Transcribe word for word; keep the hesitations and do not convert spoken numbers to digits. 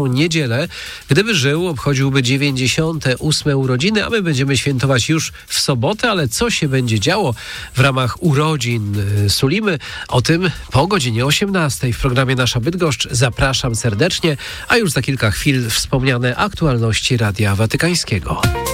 niedzielę. Gdyby żył, obchodziłby dziewięćdziesiąte ósme urodziny, a my będziemy świętować już w sobotę, ale co się będzie działo w ramach urodzin Sulimy? O tym po godzinie osiemnastej w programie Nasza Bydgoszcz. Zapraszam serdecznie, a już za kilka chwil wspomniane aktualności Radia Watykańskiego.